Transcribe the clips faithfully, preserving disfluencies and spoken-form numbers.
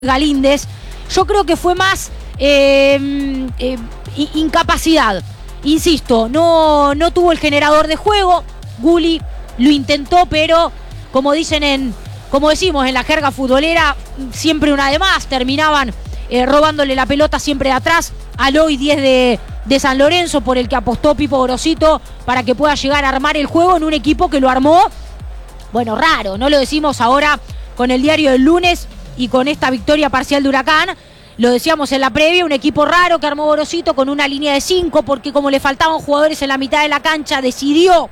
Galíndez, yo creo que fue más eh, eh, incapacidad. Insisto, no, no tuvo el generador de juego. Gulli lo intentó, pero como dicen en, como decimos en la jerga futbolera, siempre una de más. Terminaban eh, robándole la pelota siempre de atrás al hoy diez de, de San Lorenzo, por el que apostó Pipo Gorosito para que pueda llegar a armar el juego en un equipo que lo armó, bueno, raro. No lo decimos ahora con el diario del lunes y con esta victoria parcial de Huracán. Lo decíamos en la previa, un equipo raro que armó Gorosito con una línea de cinco, porque como le faltaban jugadores en la mitad de la cancha, decidió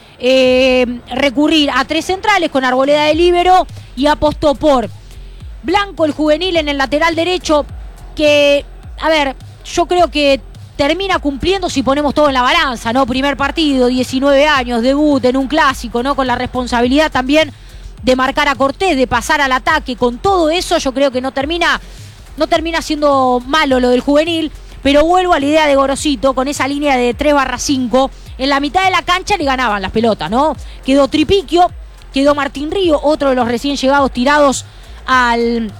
eh, recurrir a tres centrales con Arboleda de líbero y apostó por Blanco, el juvenil, en el lateral derecho, que, a ver, yo creo que termina cumpliendo si ponemos todo en la balanza, ¿no? Primer partido, diecinueve años, debut en un clásico, ¿no? Con la responsabilidad también de marcar a Cortés, de pasar al ataque. Con todo eso yo creo que no termina, no termina siendo malo lo del juvenil, pero vuelvo a la idea de Gorosito, con esa línea de tres barra cinco, en la mitad de la cancha le ganaban las pelotas, ¿no? Quedó Tripiquio, quedó Martín Río, otro de los recién llegados tirados al,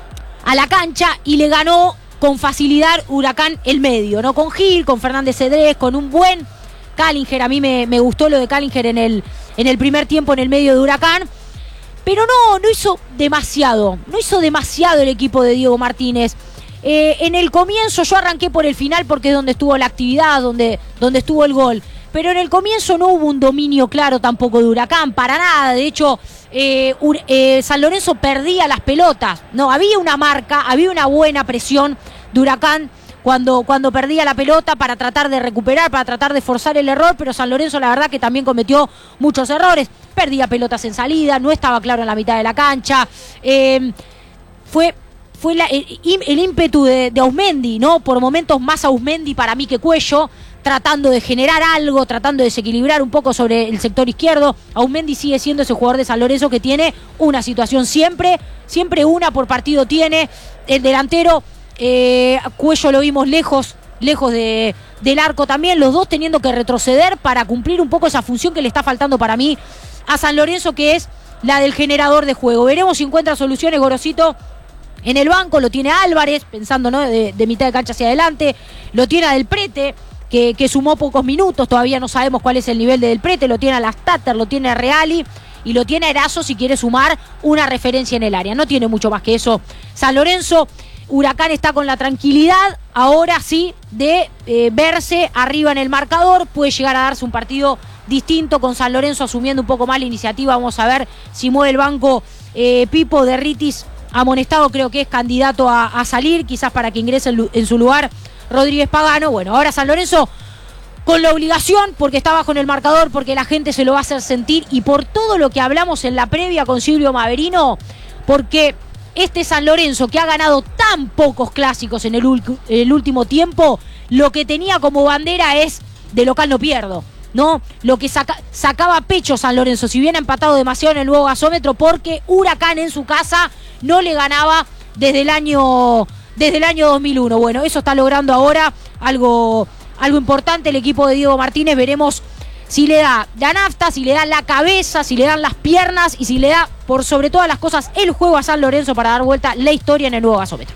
a la cancha, y le ganó con facilidad Huracán el medio, ¿no? Con Gil, con Fernández Cedrés, con un buen Callinger. A mí me, me gustó lo de Callinger en el, en el primer tiempo en el medio de Huracán. Pero no, no hizo demasiado, no hizo demasiado el equipo de Diego Martínez. Eh, en el comienzo yo arranqué por el final porque es donde estuvo la actividad, donde, donde estuvo el gol. Pero en el comienzo no hubo un dominio claro tampoco de Huracán, para nada. De hecho, eh, eh, San Lorenzo perdía las pelotas. No, había una marca, había una buena presión de Huracán cuando, cuando perdía la pelota para tratar de recuperar, para tratar de forzar el error, pero San Lorenzo la verdad que también cometió muchos errores. Perdía pelotas en salida, no estaba claro en la mitad de la cancha. Eh, fue fue la, el, el ímpetu de, de Auzmendi, ¿no? Por momentos más Auzmendi para mí que Cuello, tratando de generar algo, tratando de desequilibrar un poco sobre el sector izquierdo. Auzmendi sigue siendo ese jugador de San Lorenzo que tiene una situación siempre, siempre una por partido tiene. El delantero, eh, Cuello lo vimos lejos, lejos de, del arco también, los dos teniendo que retroceder para cumplir un poco esa función que le está faltando para mí a San Lorenzo, que es la del generador de juego. Veremos si encuentra soluciones Gorosito en el banco. Lo tiene Álvarez, pensando, ¿no? de, de mitad de cancha hacia adelante. Lo tiene a Del Prete, que, que sumó pocos minutos. Todavía no sabemos cuál es el nivel de Del Prete. Lo tiene a Lastater, lo tiene a Reali y lo tiene a Erazo si quiere sumar una referencia en el área. No tiene mucho más que eso San Lorenzo. Huracán está con la tranquilidad, ahora sí, de eh, verse arriba en el marcador. Puede llegar a darse un partido distinto con San Lorenzo asumiendo un poco más la iniciativa. Vamos a ver si mueve el banco eh, Pipo. Derritis, amonestado, creo que es candidato a, a salir, quizás para que ingrese en, en su lugar Rodríguez Pagano. Bueno, ahora San Lorenzo con la obligación, porque está bajo en el marcador, porque la gente se lo va a hacer sentir, y por todo lo que hablamos en la previa con Silvio Maverino, porque este San Lorenzo, que ha ganado tan pocos clásicos en el, el último tiempo, lo que tenía como bandera es: de local no pierdo, ¿no? Lo que saca, sacaba pecho San Lorenzo, si bien ha empatado demasiado en el nuevo gasómetro, porque Huracán en su casa no le ganaba desde el año, desde el año dos mil uno. Bueno, eso está logrando ahora algo, algo importante el equipo de Diego Martínez. Veremos si le da la nafta, si le da la cabeza, si le dan las piernas y si le da, por sobre todas las cosas, el juego a San Lorenzo para dar vuelta la historia en el nuevo gasómetro.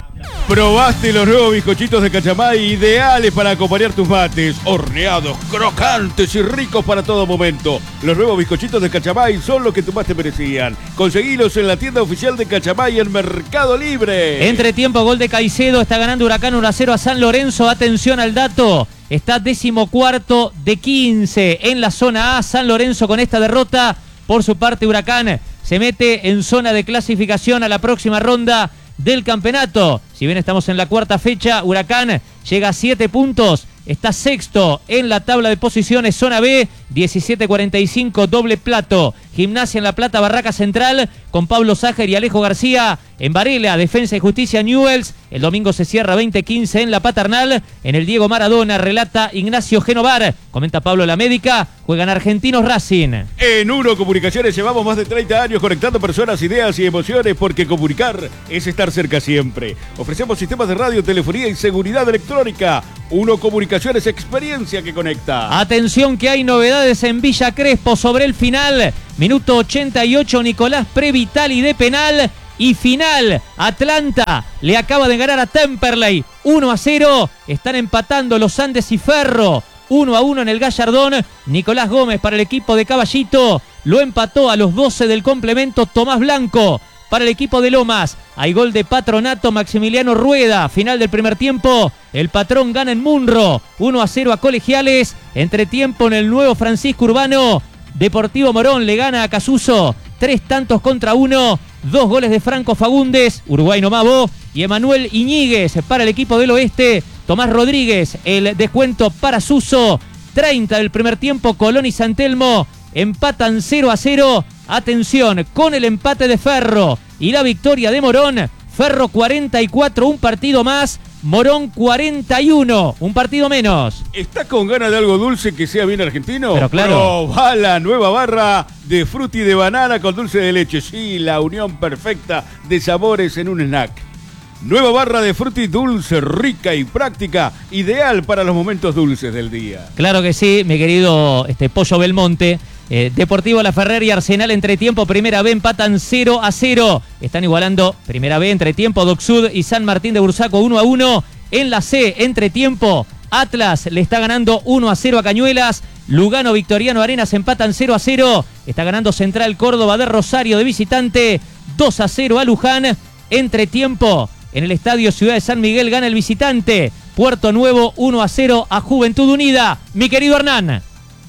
Probaste los nuevos bizcochitos de Cachamay, ideales para acompañar tus mates, horneados, crocantes y ricos para todo momento. Los nuevos bizcochitos de Cachamay son los que tus mates merecían. Conseguilos en la tienda oficial de Cachamay en Mercado Libre. Entre tiempo, gol de Caicedo, está ganando Huracán uno a cero a San Lorenzo. Atención al dato, está decimocuarto de quince en la zona A. San Lorenzo con esta derrota. Por su parte, Huracán se mete en zona de clasificación a la próxima ronda del campeonato. Si bien estamos en la cuarta fecha, Huracán llega a siete puntos, está sexto en la tabla de posiciones, zona B, diecisiete cuarenta y cinco, doble plato. Gimnasia en La Plata, Barraca Central, con Pablo Ságer y Alejo García. En Varela, Defensa y Justicia, Newell's. El domingo se cierra veinte quince en La Paternal. En el Diego Maradona, relata Ignacio Genovar. Comenta Pablo La Médica. Juegan Argentinos Racing. En Uno Comunicaciones llevamos más de treinta años conectando personas, ideas y emociones, porque comunicar es estar cerca siempre. Ofrecemos sistemas de radio, telefonía y seguridad electrónica. Uno Comunicaciones, experiencia que conecta. Atención que hay novedades en Villa Crespo sobre el final. Minuto ochenta y ocho, Nicolás Previtali de penal. y final. Atlanta le acaba de ganar a Temperley uno a cero. Están empatando los Andes y Ferro uno a uno en el Gallardón. Nicolás Gómez para el equipo de Caballito. Lo empató a los doce del complemento Tomás Blanco para el equipo de Lomas. Hay gol de Patronato, Maximiliano Rueda. Final del primer tiempo. El Patrón gana en Munro uno a cero a Colegiales. Entretiempo en el Nuevo Francisco Urbano. Deportivo Morón le gana a Casuso. Tres tantos contra uno. Dos goles de Franco Fagundes, Uruguay Nomabo, y Emanuel Iñiguez para el equipo del Oeste. Tomás Rodríguez, el descuento para Suso. treinta del primer tiempo, Colón y San Telmo empatan cero a cero. Atención, con el empate de Ferro y la victoria de Morón. Ferro cuarenta y cuatro, un partido más. Morón cuarenta y uno, un partido menos. ¿Está con ganas de algo dulce que sea bien argentino? Pero claro. Probá la nueva barra de frutti de banana con dulce de leche. Sí, la unión perfecta de sabores en un snack. Nueva barra de frutti dulce, rica y práctica, ideal para los momentos dulces del día. Claro que sí, mi querido este, Pollo Belmonte. Eh, Deportivo La Ferrer y Arsenal entretiempo, Primera B empatan cero a cero. Están igualando Primera B entretiempo, Docsud y San Martín de Bursaco uno a uno. En la C, entretiempo, Atlas le está ganando uno a cero a Cañuelas. Lugano, Victoriano Arenas empatan cero a cero. Está ganando Central Córdoba de Rosario de visitante dos a cero a Luján. Entretiempo, en el estadio Ciudad de San Miguel gana el visitante. Puerto Nuevo uno a cero a Juventud Unida. Mi querido Hernán.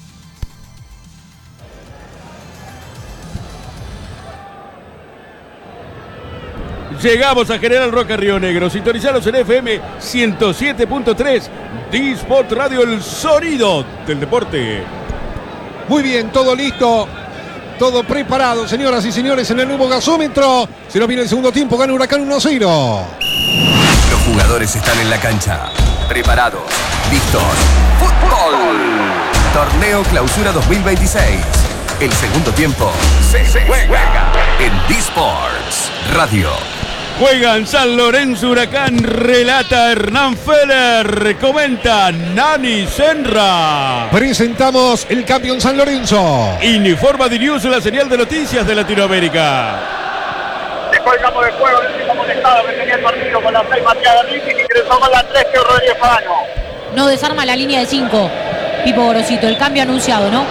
Llegamos a General Roca, Río Negro. Sintonizados en F M ciento siete punto tres. D-Sport Radio, el sonido del deporte. Muy bien, todo listo. Todo preparado, señoras y señores, en el nuevo gasómetro. Se nos viene el segundo tiempo, gana Huracán uno a cero. Los jugadores están en la cancha. Preparados, listos. ¡Fútbol! Torneo Clausura dos mil veintiséis. El segundo tiempo se juega en D-Sports Radio. Juegan San Lorenzo Huracán, relata Hernán Feller, comenta Nani Senra. Presentamos el campeón San Lorenzo. Informa D News, la señal de noticias de Latinoamérica. Dejó el campo de juego, el último conectado que tenía el partido con la seis Matías de Ricky, que ingresó con la tres que Rodríguez Pagano. No desarma la línea de cinco, Pipo Gorosito, el cambio anunciado, ¿no?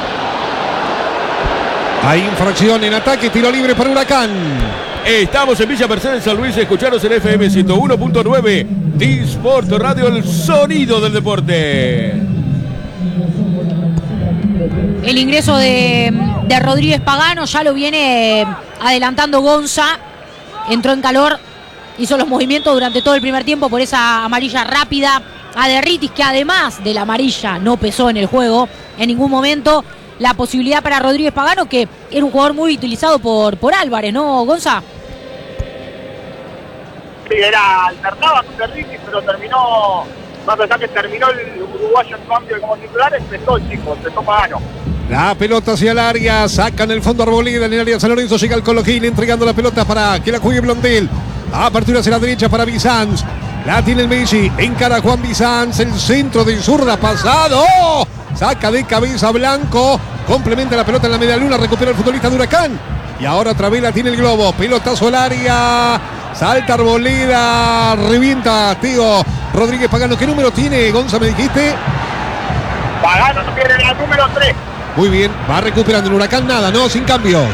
Hay infracción en ataque, tiro libre para Huracán. Estamos en Villa Mercedes, San Luis, escucharos en F M ciento uno punto nueve, D-Sport Radio, el sonido del deporte. El ingreso de, de Rodríguez Pagano ya lo viene adelantando Gonza. Entró en calor, hizo los movimientos durante todo el primer tiempo por esa amarilla rápida a Derritis, que además de la amarilla no pesó en el juego en ningún momento. La posibilidad para Rodríguez Pagano, que era un jugador muy utilizado por, por Álvarez, ¿no, Gonza? Sí, era alternaba con Derritis, pero terminó, más allá que terminó el uruguayo en cambio como titular, empezó el chico, empezó Pagano. La pelota hacia el área, sacan el fondo Arboleda en el área de San Lorenzo, llega el Coloquín entregando la pelota para que la juegue Blondel. Apertura hacia la derecha para Bizanz. La tiene el Messi, encara Juan Bizanz, el centro de zurda pasado. Saca de cabeza Blanco, complementa la pelota en la media luna, recupera el futbolista de Huracán. Y ahora otra vez la tiene el globo, pelotazo al área, salta Arboleda, revienta Tío Rodríguez Pagano. ¿Qué número tiene, Gonza, me dijiste? Pagano tiene la número tres. Muy bien, va recuperando el Huracán, nada, ¿no? Sin cambios.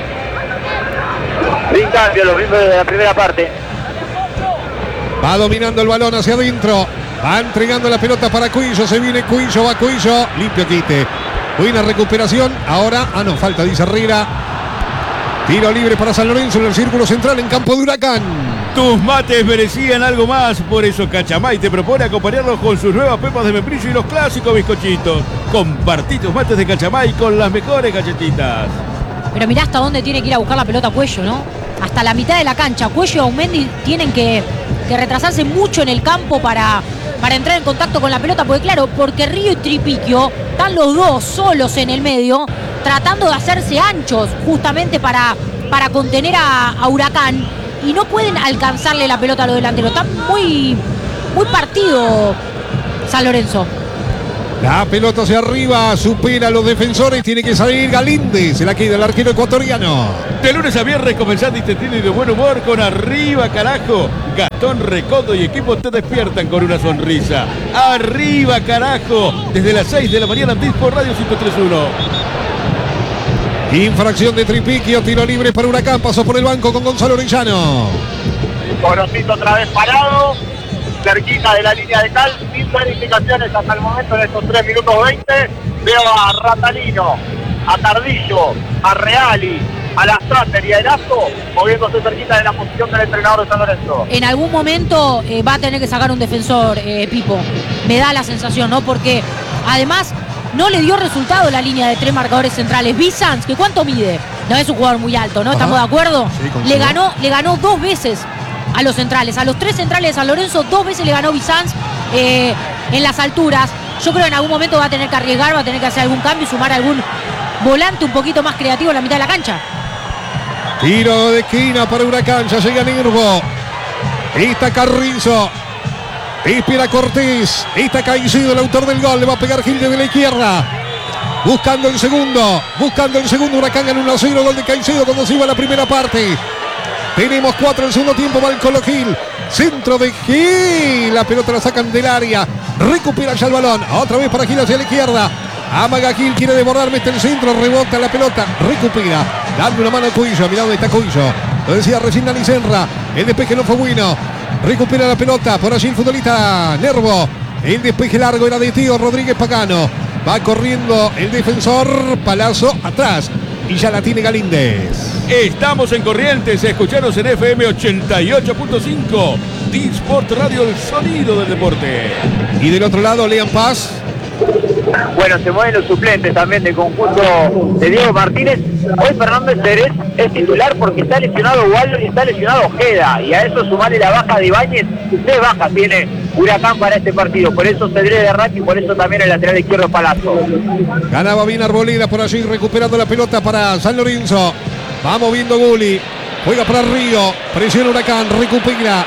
Sin cambios, los mismos de la primera parte. Va dominando el balón hacia adentro. Va entregando la pelota para Cuillo. Se viene Cuillo, va Cuillo. Limpio quite. Buena recuperación. Ahora, ah no, falta, dice Herrera. Tiro libre para San Lorenzo en el círculo central en campo de Huracán. Tus mates merecían algo más, por eso Cachamay te propone acompañarlos con sus nuevas pepas de membrillo y los clásicos bizcochitos. Compartí tus mates de Cachamay con las mejores galletitas. Pero mirá hasta dónde tiene que ir a buscar la pelota Cuello, ¿no? Hasta la mitad de la cancha. Cuello y Aumendi tienen que, que retrasarse mucho en el campo para, para entrar en contacto con la pelota. Porque claro, porque Río y Tripiquio están los dos solos en el medio, tratando de hacerse anchos justamente para, para contener a, a Huracán. Y no pueden alcanzarle la pelota a los delanteros. Está muy, muy partido San Lorenzo. La pelota hacia arriba, supera a los defensores, tiene que salir Galíndez, se la queda el arquero ecuatoriano. De lunes a viernes comenzás distendido y de buen humor con Arriba Carajo. Gastón Recodo y equipo te despiertan con una sonrisa. Arriba Carajo, desde las seis de la mañana en Dispo Radio ciento tres punto uno. Infracción de Tripiquio, tiro libre para Huracán, pasó por el banco con Gonzalo Orellano. Gorosito otra vez parado, cerquita de la línea de cal, sin verificaciones hasta el momento en estos tres minutos veinte. Veo a Ratalino, a Tardillo, a Reali, a Lastrater y a Erazo moviéndose cerquita de la posición del entrenador de San Lorenzo. En algún momento eh, va a tener que sacar un defensor, eh, Pipo. Me da la sensación, ¿no? Porque además no le dio resultado la línea de tres marcadores centrales. Bizans, que ¿cuánto mide? No es un jugador muy alto, ¿no? ¿Estamos Ajá. de acuerdo? Sí, le ganó, le ganó dos veces a los centrales, a los tres centrales de San Lorenzo, dos veces le ganó Bizans eh, en las alturas. Yo creo que en algún momento va a tener que arriesgar, va a tener que hacer algún cambio y sumar algún volante un poquito más creativo en la mitad de la cancha. Tiro de esquina para Huracán, ya llega Nirvo. Está Carrizo. Espera Cortés. Está Caicedo, el autor del gol. Le va a pegar Gil de la izquierda. Buscando el segundo. Buscando el segundo. Huracán gana uno a cero. Gol de Caicedo cuando se iba la primera parte. Tenemos cuatro en el segundo tiempo. Va el Colo Gil. Centro de Gil. La pelota la sacan del área. Recupera ya el balón. Otra vez para Gil hacia la izquierda. Amaga Gil, quiere desbordar, mete el centro, rebota la pelota, recupera, dando una mano a Cuillo, mirá dónde está Cuillo, lo decía recién Dani Senra, el despeje no fue bueno, recupera la pelota, por allí el futbolista Nervo, el despeje largo era de Tío Rodríguez Pagano, va corriendo el defensor, Palazzo atrás, y ya la tiene Galíndez. Estamos en Corrientes, escucharos en F M ochenta y ocho punto cinco, D-Sport Radio, el sonido del deporte. Y del otro lado, Lean Paz. Bueno, se mueven los suplentes también del conjunto de Diego Martínez. Hoy Fernando Ceres es titular porque está lesionado Waldo y está lesionado Ojeda. Y a eso sumarle la baja de Ibáñez. Tres bajas tiene Huracán para este partido. Por eso Cedré de Arranque y por eso también el lateral izquierdo Palazzo. Ganaba bien Arboleda por allí, recuperando la pelota para San Lorenzo. Va moviendo Gulli. Juega para Río. Presiona Huracán. Recupera.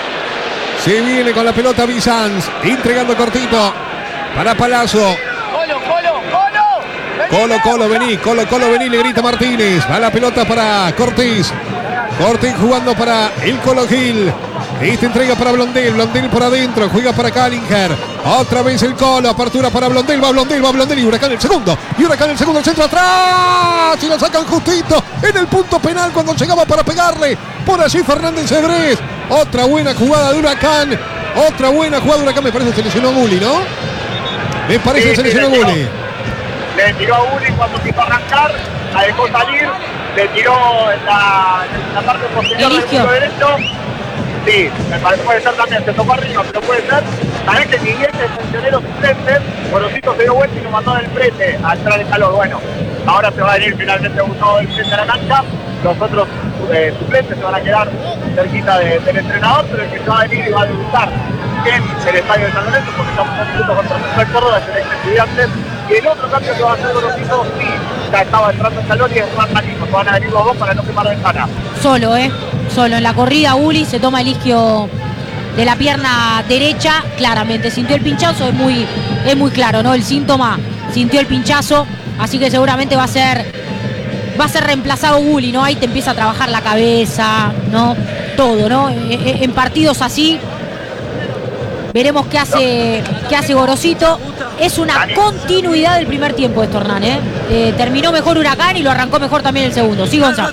Se viene con la pelota Bizans. Entregando cortito. Para Palazzo. Colo, Colo, Colo. Colo, Colo, vení. Colo, Colo, vení. Le grita Martínez. Va la pelota para Cortés. Cortés jugando para el Colo Gil. Esta entrega para Blondel. Blondel por adentro. Juega para Callinger. Otra vez el Colo. Apertura para Blondel. Va Blondel, va Blondel. Y Huracán el segundo. Y Huracán el segundo. El centro atrás. Y lo sacan justito en el punto penal cuando llegaba para pegarle. Por allí Fernández Cedrés. Otra buena jugada de Huracán. Otra buena jugada de Huracán. Me parece que se lesionó Gulli, ¿no? Me parece que se lesionó Gulli. Le tiró a Gulli cuando quiso arrancar. La dejó salir. Le tiró en la, en la parte posterior del Eligio. punto derecho. Sí, me parece, puede ser también, se tocó arriba, pero puede ser. Sabés que Miguel es funcionero suplente, Gorosito se dio vuelta y lo mandó del frente a entrar en calor. Bueno, ahora se va a venir finalmente uno del frente a la cancha. Los otros eh, suplentes se van a quedar cerquita de, del entrenador, pero el que se va a venir y va a debutar en el estadio de San Lorenzo, porque estamos en minutos contra el Central Córdoba, es el ex Estudiantes. Y el otro cambio que va a hacer Gorosito, sí, ya estaba entrando en calor y es más malito. Se van a venir los dos para no quemar ventana. Solo, ¿eh? Solo en la corrida Gulli se toma el isquio de la pierna derecha, claramente sintió el pinchazo, es muy, es muy claro, ¿no? El síntoma, sintió el pinchazo, así que seguramente va a ser va a ser reemplazado Gulli, ¿no? Ahí te empieza a trabajar la cabeza, ¿no? Todo, ¿no? En, en partidos así veremos qué hace, qué hace Gorosito. Es una continuidad del primer tiempo esto, Hernán, ¿eh? Eh, terminó mejor Huracán y lo arrancó mejor también el segundo. Sí, Gonzalo.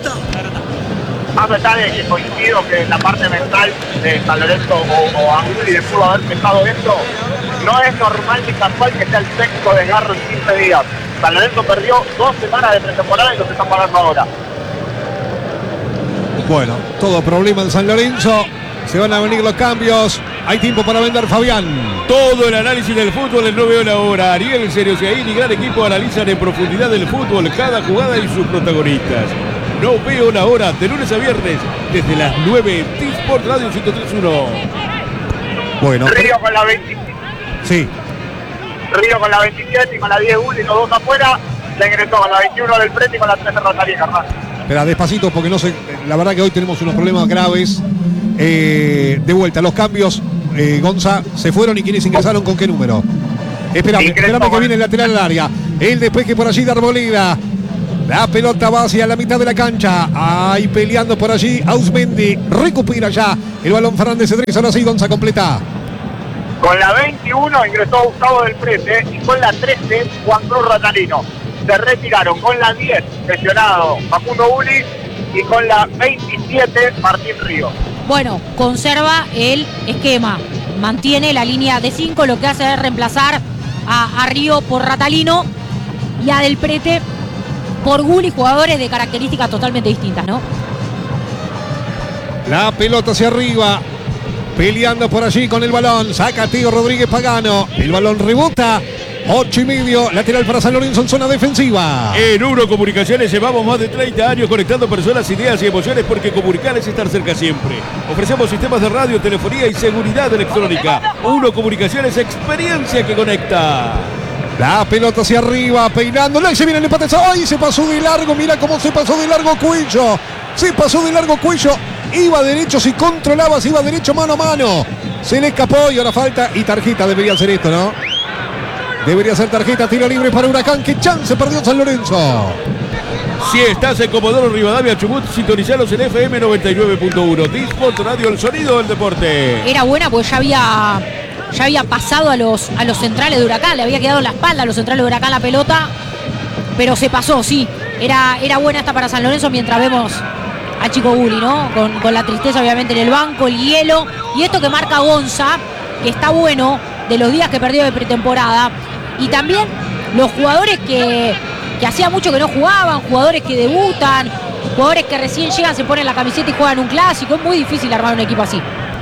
A pesar de que coincido que en la parte mental de San Lorenzo o, o a Gulli le pudo haber pesado esto, no es normal ni casual que sea el sexto desgarro en quince días. San Lorenzo perdió dos semanas de pretemporada y los están pagando ahora. Bueno, todo problema en San Lorenzo. Se van a venir los cambios. Hay tiempo para vender, Fabián. Todo el análisis del fútbol en nueve horas hora. Ariel Seriosiaín y gran equipo analizan en profundidad el fútbol, cada jugada y sus protagonistas. No veo una hora, de lunes a viernes, desde las nueve, D-Sport Radio ciento tres punto uno. Bueno, Río con la veinte, sí. Río con la veintisiete y con la diez Gulli, los dos afuera. Se ingresó con la veintiuno del frente y con la trece Rosalía, Carnal. Espera, despacito, porque no sé. La verdad que hoy tenemos unos problemas graves. Eh, de vuelta, los cambios, eh, Gonza, se fueron y quienes ingresaron con qué número. Esperame, esperame que viene el lateral al área. El despeje por allí de Arboleda. La pelota va hacia la mitad de la cancha. Ahí peleando por allí Ausmendi. Recupera ya el balón Fernández Cedriz. Ahora sí, Gonza completa. Con la veintiuno ingresó Gustavo del Prete y con la trece Juan Cruz Ratalino. Se retiraron con la diez lesionado Facundo Gulli y con la veintisiete Martín Ríos. Bueno, conserva el esquema. Mantiene la línea de cinco, lo que hace es reemplazar a, a Río por Ratalino y a Del Prete por Gulli, jugadores de características totalmente distintas, ¿no? La pelota hacia arriba. Peleando por allí con el balón. Saca Tío Rodríguez Pagano. El balón rebota. Ocho y medio. Lateral para San Lorenzo en zona defensiva. En Uno Comunicaciones llevamos más de treinta años conectando personas, ideas y emociones porque comunicar es estar cerca siempre. Ofrecemos sistemas de radio, telefonía y seguridad electrónica. Uno Comunicaciones, experiencia que conecta. La pelota hacia arriba, peinándola y se viene el empate. ¡Ay! Se pasó de largo, mira cómo se pasó de largo Cuello. Se pasó de largo Cuello. Iba derecho, si controlaba, si iba derecho mano a mano. Se le escapó y ahora falta y tarjeta. Debería ser esto, ¿no? Debería ser tarjeta, tiro libre para Huracán. ¡Qué chance perdió San Lorenzo! Si estás en Comodoro Rivadavia, Chubut, sintonizalos en F M noventa y nueve punto uno. Disport Radio, el sonido del deporte. Era buena porque ya había... Ya había pasado a los, a los centrales de Huracán, le había quedado en la espalda a los centrales de Huracán la pelota, pero se pasó, sí. Era, era buena esta para San Lorenzo mientras vemos a Chico Gulli, ¿no? Con, con la tristeza obviamente en el banco, el hielo. Y esto que marca Gonza, que está bueno de los días que perdió de pretemporada. Y también los jugadores que, que hacía mucho que no jugaban, jugadores que debutan, jugadores que recién llegan, se ponen la camiseta y juegan un clásico. Es muy difícil armar un equipo así.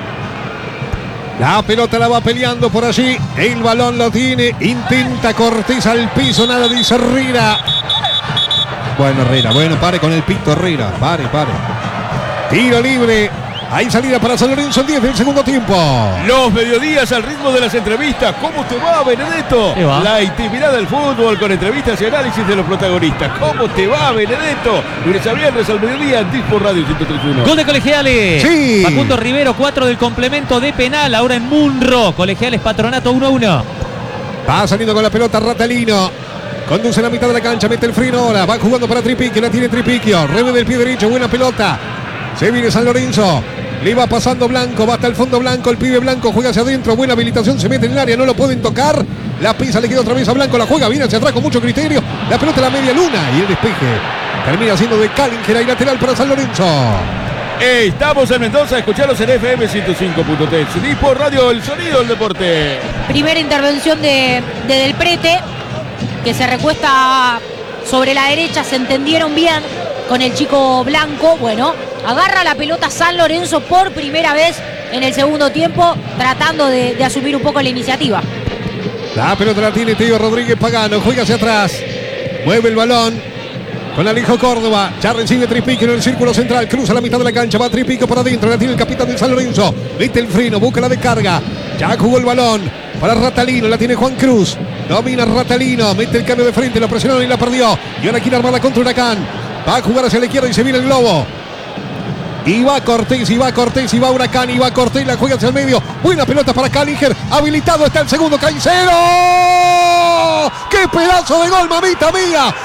La pelota la va peleando por allí. El balón lo tiene. Intenta Cortés al piso. Nada dice Herrera. Bueno, Herrera. Bueno, pare con el pito, Herrera. Pare, pare. Tiro libre. Hay salida para San Lorenzo en diez del segundo tiempo. Los mediodías al ritmo de las entrevistas. ¿Cómo te va, Benedetto? ¿Te va? La intimidad del fútbol con entrevistas y análisis de los protagonistas. ¿Cómo te va, Benedetto? Lunes a viernes al mediodía en Disport Radio ciento tres punto uno. Gol de Colegiales. Sí. Facundo Rivero, cuatro del complemento de penal. Ahora en Munro. Colegiales Patronato uno a uno. Va saliendo con la pelota Ratalino. Conduce la mitad de la cancha. Mete el freno ahora. Va jugando para Tripiquio. La tiene Tripiquio. Rebe del pie derecho. Buena pelota. Se viene San Lorenzo. Le va pasando Blanco, va hasta el fondo Blanco, el pibe Blanco juega hacia adentro, buena habilitación, se mete en el área, no lo pueden tocar. La pisa le queda otra vez a Blanco, la juega, viene hacia atrás con mucho criterio. La pelota a la media luna y el despeje termina siendo de Callinger y lateral para San Lorenzo. Estamos en Mendoza, escucharos en F M ciento cinco punto tres. Disport Radio, el sonido del deporte. Primera intervención de, de Del Prete, que se recuesta sobre la derecha, se entendieron bien con el chico Blanco. Bueno, agarra la pelota San Lorenzo por primera vez en el segundo tiempo, tratando de, de asumir un poco la iniciativa. La pelota la tiene Tío Rodríguez Pagano, juega hacia atrás, mueve el balón con Alejo Córdoba, ya recibe Tripiquio en el círculo central, cruza la mitad de la cancha, va Tripiquio por adentro, la tiene el capitán de San Lorenzo, mete el freno, busca la descarga, ya jugó el balón para Ratalino, la tiene Juan Cruz, domina Ratalino, mete el cambio de frente, lo presionaron y la perdió, y ahora quiere armarla contra Huracán, va a jugar hacia la izquierda y se viene el globo. Y va Cortés, y va Cortés, y va Huracán, y va Cortés, la juega hacia el medio. Buena pelota para Callinger. Habilitado está el segundo, Caicedo. ¡Qué pedazo de gol, mamita mía!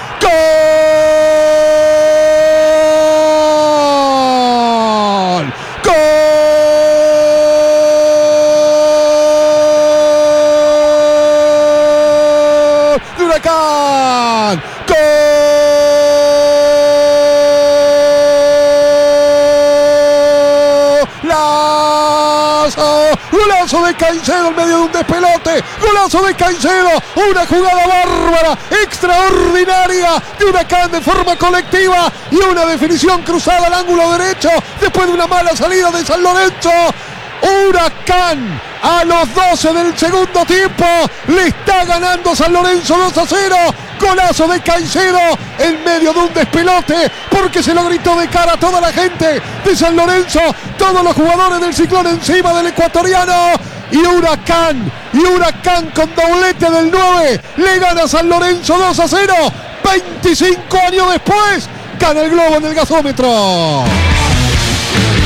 ¡Gol! ¡Gol! ¡De Huracán! ¡Gol! Golazo de Caicedo en medio de un despelote. Golazo de Caicedo. Una jugada bárbara, extraordinaria de Huracán de forma colectiva y una definición cruzada al ángulo derecho después de una mala salida de San Lorenzo. Huracán a los doce del segundo tiempo le está ganando San Lorenzo dos a cero. Golazo de Caicedo en medio de un despelote porque se lo gritó de cara a toda la gente de San Lorenzo, todos los jugadores del Ciclón encima del ecuatoriano. Y Huracán, y Huracán con doblete del nueve le gana a San Lorenzo dos a cero. veinticinco años después gana el globo en el gasómetro.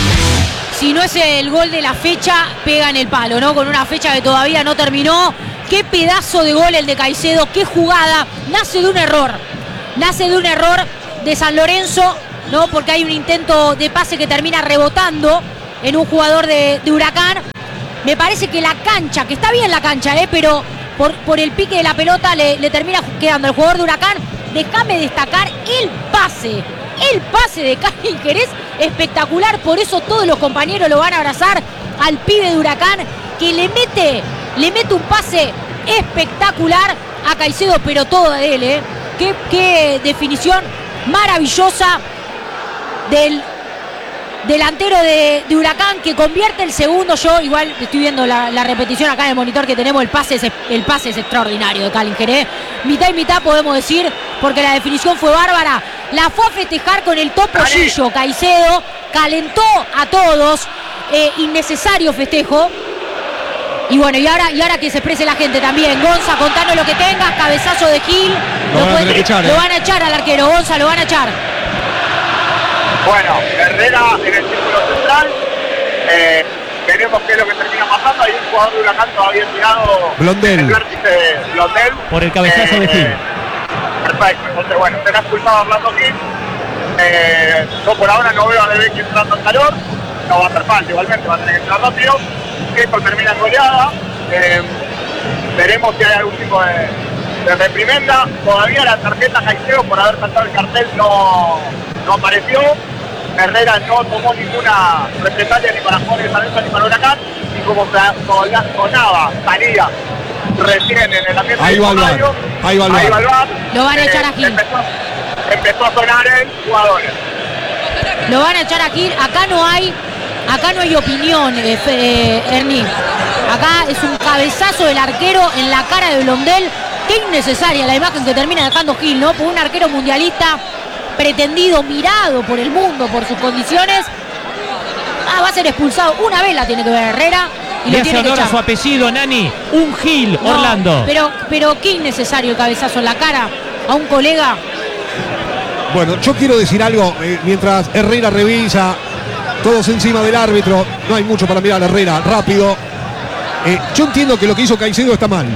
Si no es el gol de la fecha, pega en el palo, ¿no? Con una fecha que todavía no terminó, qué pedazo de gol el de Caicedo, qué jugada, nace de un error, nace de un error de San Lorenzo, ¿no? Porque hay un intento de pase que termina rebotando en un jugador de, de Huracán. Me parece que la cancha, que está bien la cancha, ¿eh? Pero por, por el pique de la pelota le, le termina quedando al jugador de Huracán. Déjame destacar el pase, el pase de Cáceres, espectacular, por eso todos los compañeros lo van a abrazar al pibe de Huracán, que le mete, le mete un pase espectacular a Caicedo, pero todo de él, ¿eh? Qué, qué definición maravillosa del delantero de, de Huracán, que convierte el segundo. Yo igual estoy viendo la, la repetición acá en el monitor que tenemos, el pase es, el pase es extraordinario de Cáceres, ¿eh? Mitad y mitad podemos decir, porque la definición fue bárbara. La fue a festejar con el topollillo Caicedo, calentó a todos, eh, innecesario festejo. Y bueno, y ahora, y ahora que se exprese la gente también. Gonza, contanos lo que tengas, cabezazo de Gil. Lo, lo, van, puede, a echar, lo ¿eh? van a echar al arquero, Gonza, lo van a echar. Bueno, Herrera en el círculo central. Eh, veremos qué es lo que termina pasando. Hay un jugador de Huracán todavía tirado. Blondel. En el vértice Blondel. Por el cabezazo Eh, de Gil. Perfecto. Entonces, bueno, será expulsado a Orlando Gil. Eh, yo por ahora no veo a Lebeck entrando en calor. No va a hacer falta, igualmente va a tener que entrar rápido. Esto termina en goleada. Eh, veremos si hay algún tipo de, de reprimenda. Todavía la tarjeta Caicedo por haber saltado el cartel no, no apareció. Herrera no tomó ninguna represalia ni para Jorge Salenza ni para Huracán. Y como sonaba, salía recién en el ambiente Ahí va el VAR. Ahí va el VAR. Ahí va el VAR. Lo van a echar a Gil. Empezó, empezó a sonar el jugador. Lo van a echar a Gil. Acá no hay, acá no hay opinión, eh, eh, Ernie. Acá es un cabezazo del arquero en la cara de Blondel. Qué innecesaria la imagen que termina dejando Gil, ¿no? Por un arquero mundialista pretendido, mirado por el mundo, por sus condiciones. Ah, va a ser expulsado. Una vez la tiene que ver Herrera y Le lo hace tiene que honor a echar. su apellido, Nani. Un Gil, No, Orlando. Pero, pero qué innecesario el cabezazo en la cara a un colega. Bueno, yo quiero decir algo, eh, mientras Herrera revisa, todos encima del árbitro, no hay mucho para mirar a Herrera, rápido. Eh, yo entiendo que lo que hizo Caicedo está mal.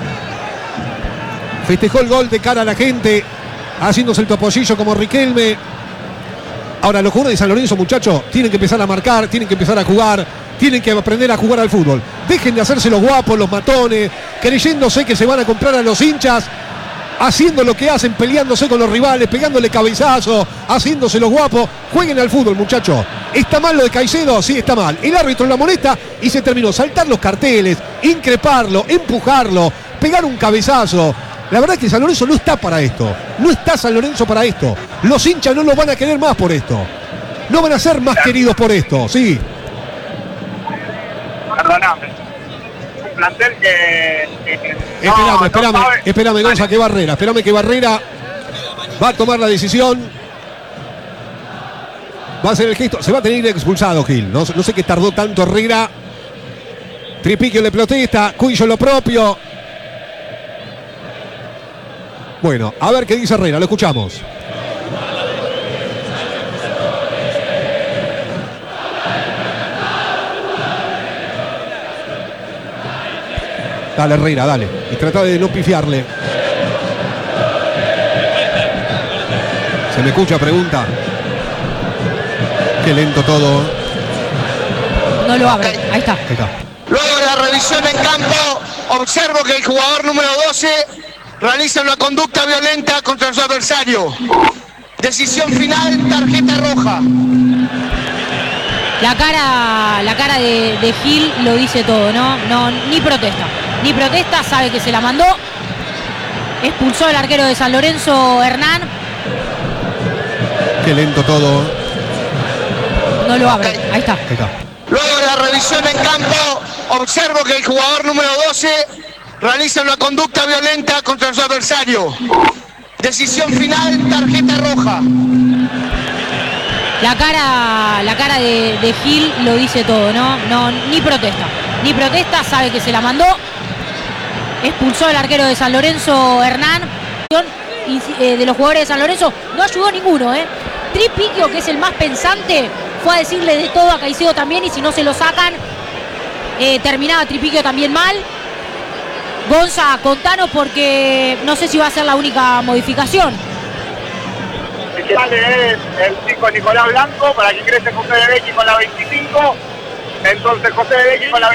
Festejó el gol de cara a la gente, haciéndose el topollillo como Riquelme. Ahora, los jugadores de San Lorenzo, muchachos, tienen que empezar a marcar, tienen que empezar a jugar, tienen que aprender a jugar al fútbol. Dejen de hacerse los guapos, los matones, creyéndose que se van a comprar a los hinchas, haciendo lo que hacen, peleándose con los rivales, pegándole cabezazos, haciéndose los guapos. Jueguen al fútbol, muchachos. ¿Está mal lo de Caicedo? Sí, está mal. El árbitro la molesta y se terminó. Saltar los carteles, increparlo, empujarlo, pegar un cabezazo. La verdad es que San Lorenzo no está para esto. No está San Lorenzo para esto. Los hinchas no los van a querer más por esto. No van a ser más queridos por esto, sí. Perdóname. Un plantel que... que Esperame, no, esperame, no sabe. esperame, Gonza, que Barrera. Esperame que Barrera va a tomar la decisión. Va a hacer el gesto. Se va a tener expulsado Gil. No, no sé qué tardó tanto Herrera. Tripiquio le protesta. Cuillo lo propio. Bueno, a ver qué dice Herrera. Lo escuchamos. Dale, Herrera, dale. Y trata de no pifiarle. ¿Se me escucha? Pregunta. Qué lento todo. No lo abre. Ahí está. Ahí está. Luego de la revisión en campo, observo que el jugador número doce realiza una conducta violenta contra su adversario. Decisión final, tarjeta roja. La cara, la cara de, de Gil lo dice todo, ¿no? No, ni protesta. Ni protesta, sabe que se la mandó. Expulsó al arquero de San Lorenzo, Hernán. Qué lento todo. No lo abre. Ahí está. Ahí está. Luego de la revisión en campo, observo que el jugador número doce realiza una conducta violenta contra su adversario. Decisión final, tarjeta roja. La cara, la cara de, de Gil lo dice todo, ¿no? No, ni protesta. Ni protesta, sabe que se la mandó. Expulsó al arquero de San Lorenzo, Hernán. Y, eh, de los jugadores de San Lorenzo no ayudó ninguno, ¿eh? Tripiquio, que es el más pensante, fue a decirle de todo a Caicedo también, y si no se lo sacan, eh, terminaba Tripiquio también mal. Gonza, contanos porque no sé si va a ser la única modificación. El que sale es el chico Nicolás Blanco, para que ingrese José de Becchi con la veinticinco. Entonces José de Becchi con la